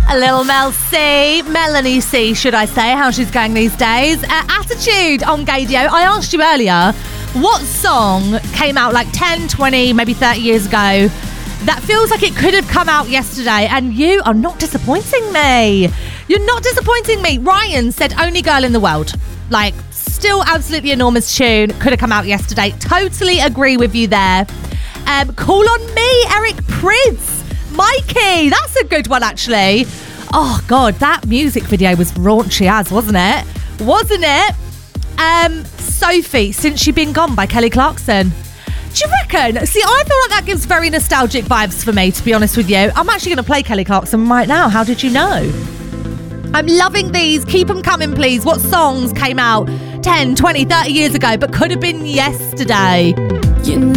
A little Mel C, Melanie C, should I say, how she's going these days. Attitude on Gaydio. I asked you earlier, what song came out like 10, 20, maybe 30 years ago that feels like it could have come out yesterday? And you are not disappointing me. You're not disappointing me. Ryan said Only Girl in the World. Like, still absolutely enormous tune. Could have come out yesterday. Totally agree with you there. Call on Me, Eric Prydz. Mikey, that's a good one, actually. Oh, God, that music video was raunchy as, wasn't it? Wasn't it? Sophie, Since You've Been Gone by Kelly Clarkson. Do you reckon? See, I feel like that gives very nostalgic vibes for me, to be honest with you. I'm actually going to play Kelly Clarkson right now. How did you know? I'm loving these. Keep them coming, please. What songs came out 10, 20, 30 years ago but could have been yesterday? You